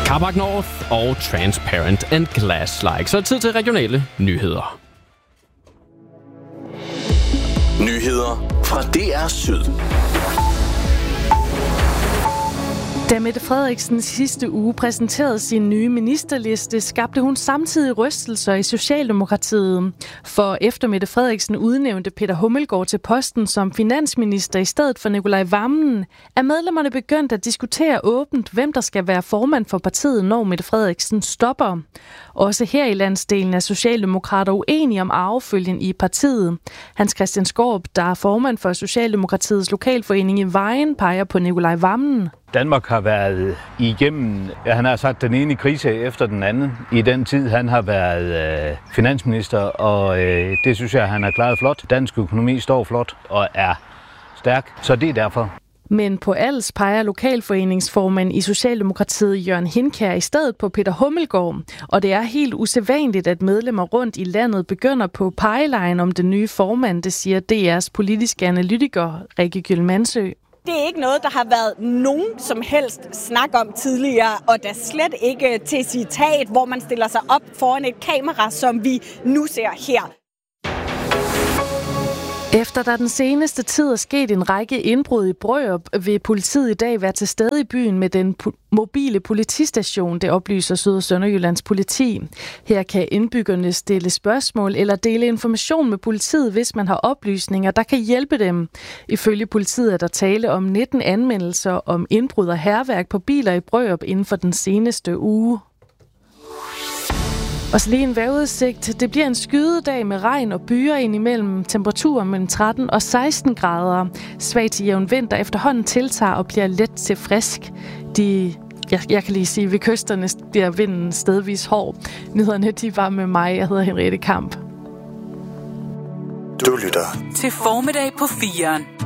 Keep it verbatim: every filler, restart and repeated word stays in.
Carbac North og Transparent and Glass-like. Så er det tid til regionale nyheder. Nyheder fra D R Syd. Da Mette Frederiksen sidste uge præsenterede sin nye ministerliste, skabte hun samtidig rystelser i Socialdemokratiet. For efter Mette Frederiksen udnævnte Peter Hummelgaard til posten som finansminister i stedet for Nicolai Wammen, er medlemmerne begyndt at diskutere åbent, hvem der skal være formand for partiet, når Mette Frederiksen stopper. Også her i landsdelen er socialdemokrater uenige om arvefølgen i partiet. Hans Christian Skaarup, der er formand for Socialdemokratiets lokalforening i Vejen, peger på Nicolai Wammen. Danmark har været igennem, ja, han har sagt, den ene krise efter den anden i den tid, han har været øh, finansminister, og øh, det synes jeg, han har klaret flot. Dansk økonomi står flot og er stærk, så det er derfor. Men på Als peger lokalforeningsformand i Socialdemokratiet Jørgen Hinkær i stedet på Peter Hummelgaard, og det er helt usædvanligt, at medlemmer rundt i landet begynder på pegelejen om den nye formand, det siger D R's politiske analytiker Rikke Gyldmansø. Det er ikke noget, der har været nogen som helst snak om tidligere, og da slet ikke til citat, hvor man stiller sig op foran et kamera, som vi nu ser her. Efter der den seneste tid er sket en række indbrud i Brørup, vil politiet i dag være til stede i byen med den po- mobile politistation, det oplyser Syd- og Sønderjyllands politi. Her kan indbyggerne stille spørgsmål eller dele information med politiet, hvis man har oplysninger, der kan hjælpe dem. Ifølge politiet er der tale om nitten anmeldelser om indbrud og hærværk på biler i Brørup inden for den seneste uge. Og så lige en vejrudsigt. Det bliver en skydedag med regn og byer indimellem. Temperaturer mellem tretten og seksten grader. Svag til jævn vind, der efterhånden tiltager og bliver let til frisk. De, jeg, jeg kan lige sige, ved kysterne bliver vinden stedvis hård. Nyhederne, de var med mig. Jeg hedder Henriette Kamp. Du lytter til Formiddag på firen.